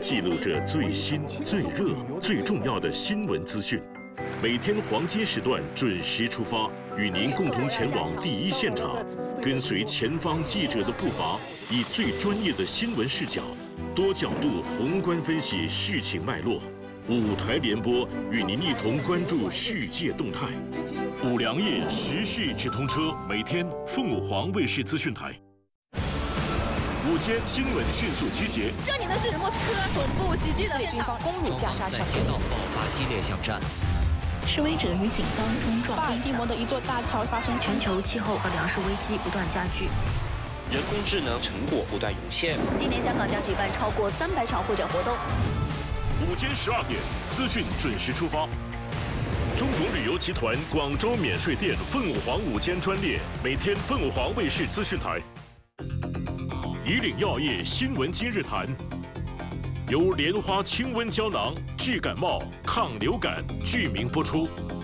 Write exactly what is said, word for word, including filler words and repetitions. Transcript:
记录着最新、最热、最重要的新闻资讯。每天黄金时段准时出发，与您共同前往第一现场，跟随前方记者的步伐，以最专业的新闻视角，多角度宏观分析事情脉络。五台联播与您一同关注世界动态。五粮液时事直通车，每天凤舞凰卫视资讯台。午间新闻迅速集结。 这里的是莫斯科总部袭击的军方攻入加沙城， 街道爆发激烈巷战。 示威者与警方冲撞。 巴尔的摩的一座大桥发生全球气候和粮食危机不断加剧， 人工智能成果不断涌现。 今年香港将举办超过三百场会展活动。 午间十二点，资讯准时出发。中国旅游集团广州免税店凤舞凰午间专列，每天凤舞凰卫视资讯台。以岭药业新闻今日谈。由莲花清瘟胶囊治感冒、抗流感剧名播出。